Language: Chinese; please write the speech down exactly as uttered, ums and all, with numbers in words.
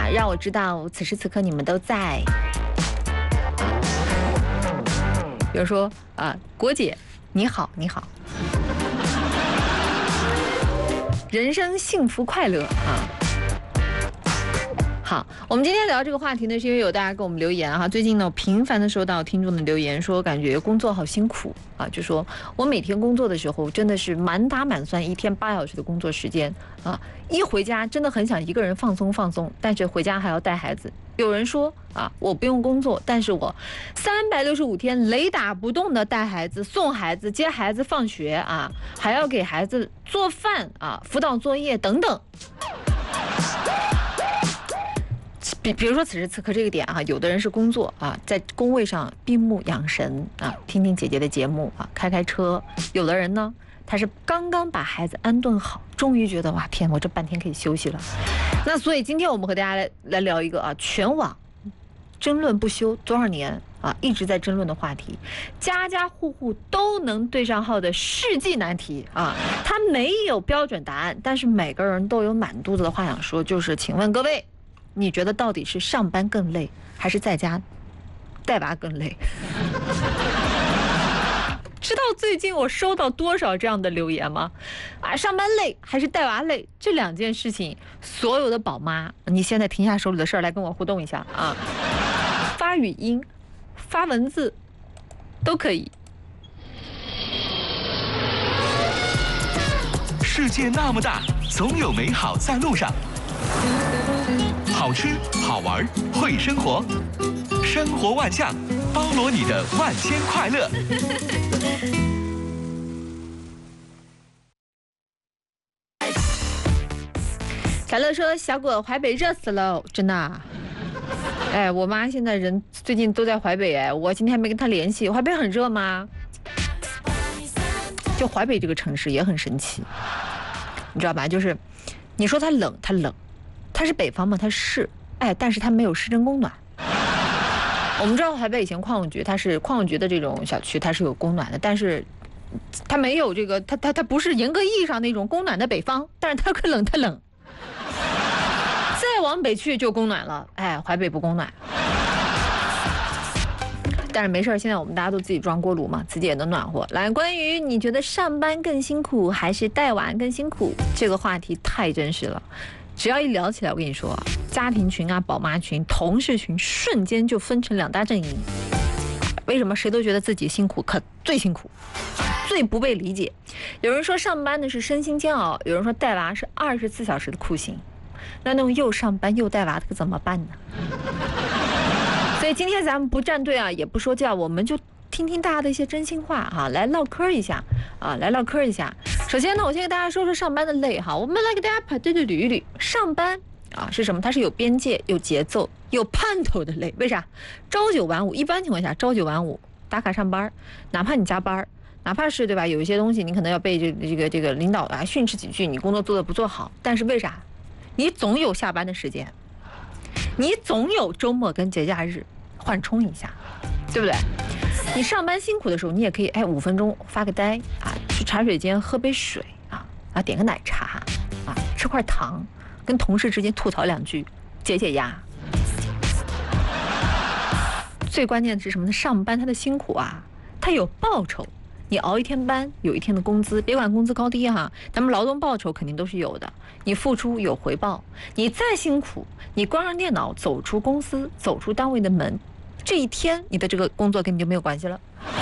让我知道此时此刻你们都在。比如说啊，国姐你好，你好，人生幸福快乐啊。好，我们今天聊这个话题呢，是因为有大家给我们留言哈。最近呢，频繁的收到听众的留言，说感觉工作好辛苦啊，就说我每天工作的时候真的是满打满算一天八小时的工作时间啊，一回家真的很想一个人放松放松，但是回家还要带孩子。有人说啊，我不用工作，但是我三百六十五天雷打不动的带孩子、送孩子、接孩子放学啊，还要给孩子做饭啊、辅导作业等等。比比如说此时此刻这个点啊，有的人是工作啊，在工位上闭目养神啊，听听姐姐的节目啊，开开车；有的人呢，他是刚刚把孩子安顿好，终于觉得哇天，我这半天可以休息了。那所以今天我们和大家来来聊一个啊，全网争论不休多少年啊，一直在争论的话题，家家户户都能对上号的世纪难题啊，它没有标准答案，但是每个人都有满肚子的话想说，就是请问各位，你觉得到底是上班更累，还是在家带娃更累？知道最近我收到多少这样的留言吗？啊，上班累还是带娃累？这两件事情，所有的宝妈，你现在停下手里的事儿来跟我互动一下啊！发语音、发文字都可以。 世界那么大，总有美好在路上。好吃、好玩、会生活，生活万象，包罗你的万千快乐。 小乐说：“小果，淮北热死了，真的、啊。哎，我妈现在人最近都在淮北，哎，我今天还没跟她联系。淮北很热吗？就淮北这个城市也很神奇，你知道吧？就是你说它冷，它冷。”它是北方吗？它是，哎，但是它没有市政供暖。我们知道淮北以前矿务局，它是矿务局的这种小区，它是有供暖的，但是它没有这个，它它它不是严格意义上那种供暖的北方，但是它可冷，它冷。再往北去就供暖了，哎，淮北不供暖。但是没事，现在我们大家都自己装锅炉嘛，自己也能暖和。来，关于你觉得上班更辛苦还是带娃更辛苦这个话题太真实了。只要一聊起来，我跟你说啊，家庭群啊、宝妈群、同事群，瞬间就分成两大阵营。为什么？谁都觉得自己辛苦，可最辛苦，最不被理解。有人说上班的是身心煎熬，有人说带娃是二十四小时的酷刑。那那种又上班又带娃的可怎么办呢？所以今天咱们不站队啊，也不说教，我们就听听大家的一些真心话哈、啊，来唠嗑一下啊，来唠嗑一下。首先呢，我先给大家说说上班的累哈，我们来给大家排队的捋一捋。上班啊是什么？它是有边界、有节奏、有盼头的累。为啥？朝九晚五，一般情况下朝九晚五打卡上班，哪怕你加班，哪怕是对吧，有一些东西你可能要被这这个这个领导啊训斥几句，你工作做得不做好，但是为啥？你总有下班的时间，你总有周末跟节假日缓冲一下，对不对？你上班辛苦的时候，你也可以哎五分钟发个呆啊，去茶水间喝杯水啊啊，点个奶茶啊，吃块糖，跟同事之间吐槽两句，解解压。最关键的是什么呢？上班他的辛苦啊，他有报酬。你熬一天班，有一天的工资，别管工资高低哈，咱们劳动报酬肯定都是有的。你付出有回报，你再辛苦，你关上电脑，走出公司，走出单位的门。这一天你的这个工作跟你就没有关系了，